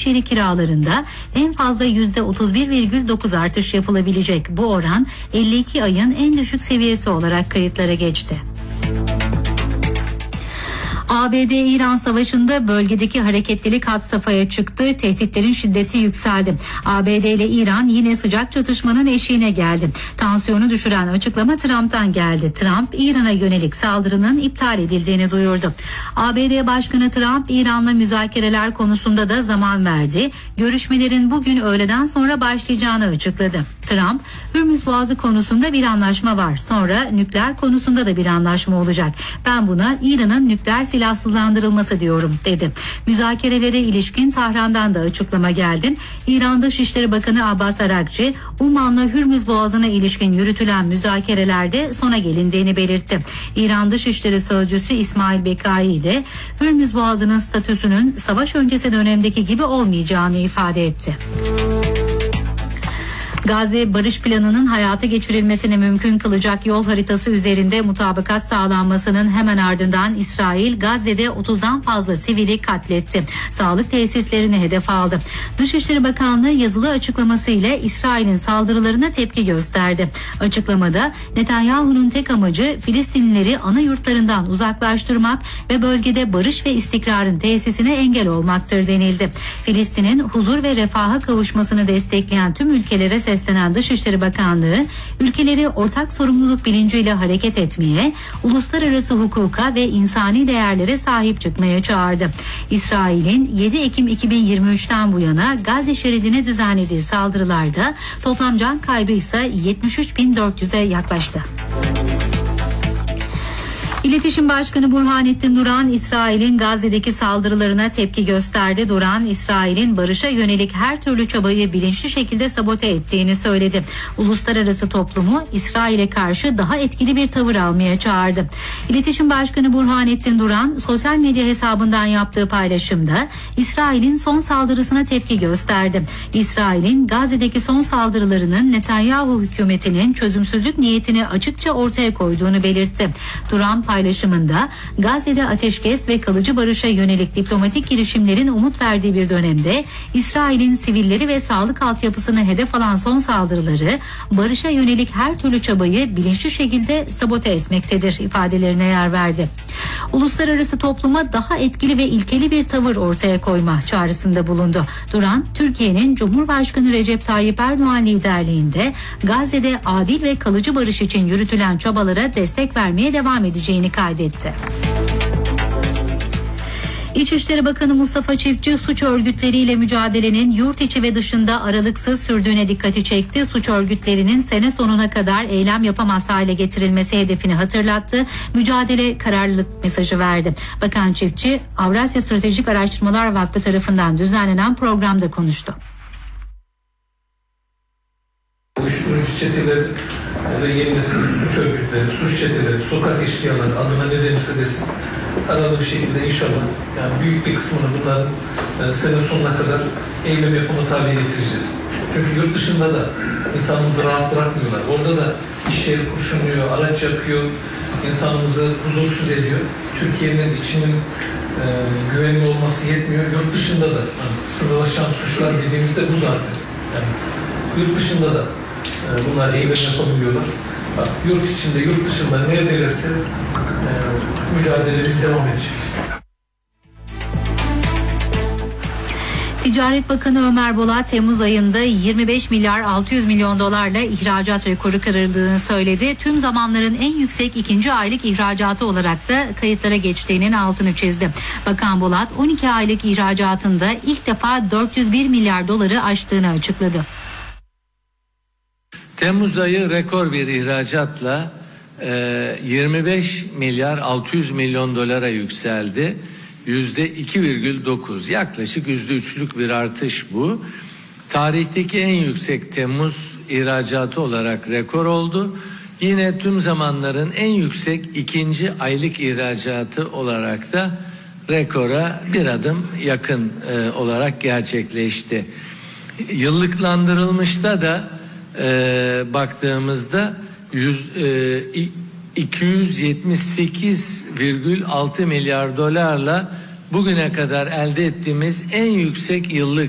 iş yeri kiralarında en fazla %31,9 artış yapılabilecek. Bu oran 52 ayın en düşük seviyesi olarak kayıtlara geçti. ABD-İran savaşında bölgedeki hareketlilik had safhaya çıktı. Tehditlerin şiddeti yükseldi. ABD ile İran yine sıcak çatışmanın eşiğine geldi. Tansiyonu düşüren açıklama Trump'tan geldi. Trump, İran'a yönelik saldırının iptal edildiğini duyurdu. ABD Başkanı Trump, İran'la müzakereler konusunda da zaman verdi. Görüşmelerin bugün öğleden sonra başlayacağını açıkladı. Trump, Hürmüz Boğazı konusunda bir anlaşma var. Sonra nükleer konusunda da bir anlaşma olacak. Ben buna İran'ın nükleer silahsızlandırılması diyorum, dedi. Müzakerelere ilişkin Tahran'dan da açıklama geldi. İran Dışişleri Bakanı Abbas Arakçı, Umman'la Hürmüz Boğazı'na ilişkin yürütülen müzakerelerde sona gelindiğini belirtti. İran Dışişleri Sözcüsü İsmail Bekai de Hürmüz Boğazı'nın statüsünün savaş öncesi dönemdeki gibi olmayacağını ifade etti. Gazze barış planının hayata geçirilmesini mümkün kılacak yol haritası üzerinde mutabakat sağlanmasının hemen ardından İsrail Gazze'de 30'dan fazla sivili katletti. Sağlık tesislerini hedef aldı. Dışişleri Bakanlığı yazılı açıklamasıyla İsrail'in saldırılarına tepki gösterdi. Açıklamada Netanyahu'nun tek amacı Filistinlileri ana yurtlarından uzaklaştırmak ve bölgede barış ve istikrarın tesisine engel olmaktır denildi. Filistin'in huzur ve refaha kavuşmasını destekleyen tüm ülkelere seslenen Dışişleri Bakanlığı, ülkeleri ortak sorumluluk bilinciyle hareket etmeye, uluslararası hukuka ve insani değerlere sahip çıkmaya çağırdı. İsrail'in 7 Ekim 2023'ten bu yana Gazze şeridine düzenlediği saldırılarda toplam can kaybı ise 73.400'e yaklaştı. İletişim Başkanı Burhanettin Duran, İsrail'in Gazze'deki saldırılarına tepki gösterdi. Duran, İsrail'in barışa yönelik her türlü çabayı bilinçli şekilde sabote ettiğini söyledi. Uluslararası toplumu İsrail'e karşı daha etkili bir tavır almaya çağırdı. İletişim Başkanı Burhanettin Duran, sosyal medya hesabından yaptığı paylaşımda İsrail'in son saldırısına tepki gösterdi. İsrail'in Gazze'deki son saldırılarının Netanyahu hükümetinin çözümsüzlük niyetini açıkça ortaya koyduğunu belirtti. Duran paylaşımında Gazze'de ateşkes ve kalıcı barışa yönelik diplomatik girişimlerin umut verdiği bir dönemde İsrail'in sivilleri ve sağlık altyapısını hedef alan son saldırıları barışa yönelik her türlü çabayı bilinçli şekilde sabote etmektedir ifadelerine yer verdi. Uluslararası topluma daha etkili ve ilkeli bir tavır ortaya koyma çağrısında bulundu. Duran, Türkiye'nin Cumhurbaşkanı Recep Tayyip Erdoğan liderliğinde Gazze'de adil ve kalıcı barış için yürütülen çabalara destek vermeye devam edeceğini kaydetti. İçişleri Bakanı Mustafa Çiftçi, suç örgütleriyle mücadelenin yurt içi ve dışında aralıksız sürdüğüne dikkati çekti. Suç örgütlerinin sene sonuna kadar eylem yapamaz hale getirilmesi hedefini hatırlattı. Mücadele kararlılık mesajı verdi. Bakan Çiftçi, Avrasya Stratejik Araştırmalar Vakfı tarafından düzenlenen programda konuştu. Uyuşturucu çeteleri ya da yeni nesil suç örgütleri, suç çeteleri, sokak eşkıyaları adına ne denirse desin aralı bir şekilde inşallah yani büyük bir kısmını bunların sene sonuna kadar eylem yapılması hale getireceğiz. Çünkü yurt dışında da insanımızı rahat bırakmıyorlar. Orada da iş yeri kurşunluyor, araç yakıyor, insanımızı huzursuz ediyor. Türkiye'nin içinin güvenli olması yetmiyor. Yurt dışında da yani sınırlaşan suçlar dediğimizde bu zaten. Yani yurt dışında da bunlar eylem yapabiliyorlar. Bak, yurt içinde, yurt dışında neredelerse mücadelemiz devam edecek. Ticaret Bakanı Ömer Bolat, Temmuz ayında 25 milyar 600 milyon dolarla ihracat rekoru kırıldığını söyledi. Tüm zamanların en yüksek ikinci aylık ihracatı olarak da kayıtlara geçtiğinin altını çizdi. Bakan Bolat, 12 aylık ihracatında ilk defa 401 milyar doları aştığını açıkladı. Temmuz ayı rekor bir ihracatla 25 milyar 600 milyon dolara yükseldi. %2,9, yaklaşık %3'lük bir artış bu. Tarihteki en yüksek Temmuz ihracatı olarak rekor oldu. Yine tüm zamanların en yüksek ikinci aylık ihracatı olarak da rekora bir adım yakın olarak gerçekleşti. Yıllıklandırılmışta da baktığımızda 278,6 milyar dolarla bugüne kadar elde ettiğimiz en yüksek yıllık